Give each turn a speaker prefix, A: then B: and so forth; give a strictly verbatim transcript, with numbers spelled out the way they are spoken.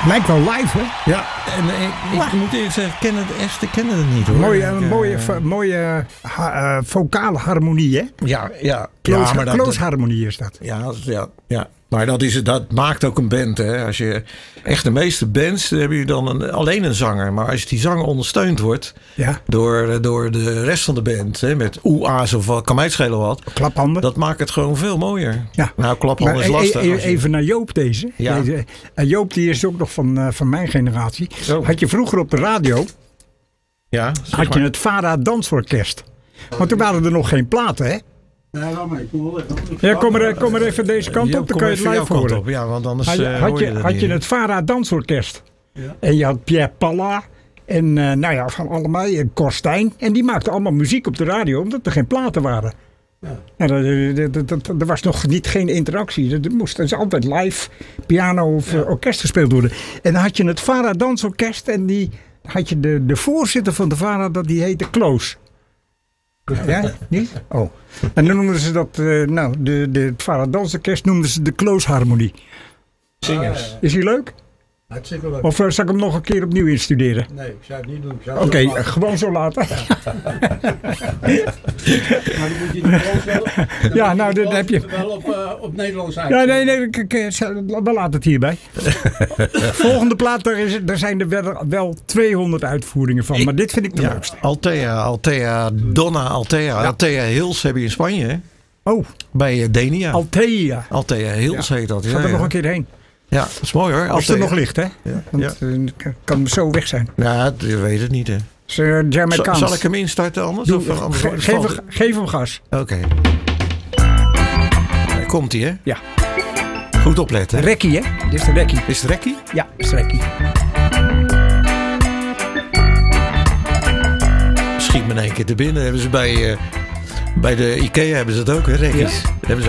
A: Lijkt wel live, hè?
B: Ja, en ik, ik moet eerlijk zeggen, ik ken het echt, ik ken het niet hoor.
A: Mooie,
B: ik,
A: mooie,
B: uh,
A: vo- mooie ha, uh, vocale harmonie, hè?
B: Ja, ja.
A: Close,
B: ja, maar dat,
A: close harmonie is dat.
B: Ja, ja, ja. Maar dat, is, dat maakt ook een band. Hè. Als je, echt de meeste bands hebben je dan een, alleen een zanger. Maar als die zanger ondersteund wordt
A: Ja.
B: door, door de rest van de band. Hè, met oe-a's of wat, kan mij het schelen wat.
A: Klaphanden.
B: Dat maakt het gewoon veel mooier.
A: Ja.
B: Nou, klaphanden
A: Maar
B: is lastig.
A: e- e-
B: als je-
A: even naar Joop deze.
B: Ja.
A: deze. En Joop die is ook nog van, uh, van mijn generatie.
B: Zo.
A: Had je vroeger op de radio,
B: Ja, zeg
A: had je
B: maar.
A: het Vara Dansorkest. Want toen waren er nog geen platen, hè?
C: Nee, laat maar. Ik kom wel even.
A: Ja, kom er, kom er even deze kant
B: Joop,
A: op, dan
B: kom
A: kan je het
B: even
A: live
B: jouw kant
A: horen.
B: op. Ja, want anders
A: Had je,
B: uh,
A: had
B: hoor
A: je,
B: je dat
A: had
B: niet.
A: je het Vara Dansorkest.
C: Ja.
A: En je had Pierre Palla. En uh, nou ja, van allemaal. En Korstijn. En die maakten allemaal muziek op de radio, omdat er geen platen waren.
C: Ja.
A: En er, er, er, er- er was nog niet geen interactie. Er moest dus altijd live piano of uh, orkest gespeeld worden. En dan had je het Vara Dansorkest. En die had je de, de voorzitter van de Vara, dat die heette Kloos. Ja, niet? Oh. En dan noemden ze dat, uh, nou, de, de, het Vara Dansorkest noemden ze de Kloosharmonie.
B: Zingers.
A: Is die leuk?
C: Hartstikke leuk.
A: Of uh, zal ik hem nog een keer opnieuw instuderen?
C: Nee, ik zou het niet doen. Ik zou
A: Oké,
C: het
A: okay,
C: wel
A: gewoon zo laten.
C: maken. Maar dan moet je het wel, dan
A: Ja,
C: moet
A: nou,
C: het
A: dat heb je.
C: wel op, uh, op Nederlands uit.
A: Ja, nee, nee, ik, ik, ik- we laten het hierbij. Volgende plaat, daar, is, daar zijn er wel, wel tweehonderd uitvoeringen van. Maar dit vind ik de
B: Ja,
A: leukste.
B: Altea, Altea, Donna Altea. Altea Hills heb je in Spanje, hè?
A: Oh,
B: Bij uh, Denia.
A: Altea.
B: Altea Hills
A: Ja.
B: heet dat.
A: Gaat
B: Ja,
A: er nog
B: ja.
A: een keer heen.
B: Ja, dat is mooi hoor.
A: Als het er nog ligt, hè?
B: Ja,
A: Want uh, kan zo weg zijn.
B: ja, je weet het niet hè.
A: Dus, uh,
B: Zal,
A: Jamaicaans.
B: zal ik hem instarten anders?
A: Doe-
B: Of anders
A: ge-
B: valt
A: geef,
B: het-
A: hem- geef hem gas.
B: Oké. Daar komt hij hè?
A: Ja.
B: Goed opletten. hè?
A: Rekkie, hè? Dit is de rekkie.
B: Is het rekkie?
A: Ja, dit is de rekkie.
B: Schiet me in één keer te binnen. Hebben ze bij, uh, bij de IKEA hebben ze het ook hè? Rekkies.
A: Ja.
B: Hebben ze